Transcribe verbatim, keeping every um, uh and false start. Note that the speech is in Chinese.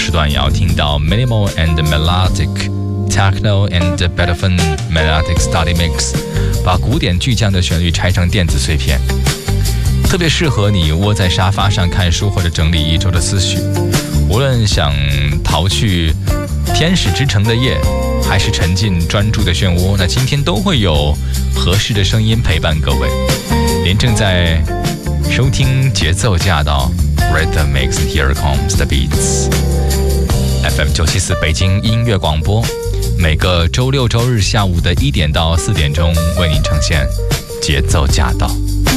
时段也要听到 Minimal and Melodic Techno and Beethoven Melodic Study Mix， 把古典巨匠的旋律拆成电子碎片，特别适合你窝在沙发上看书或者整理一周的思绪。无论想逃去天使之城的夜，还是沉浸专注的漩涡，那今天都会有合适的声音陪伴各位。您正在收听节奏驾到 Rhythm Mix Here Comes the Beats F M 九七四北京音乐广播，每个周六周日下午的一点到四点钟为您呈现节奏驾到。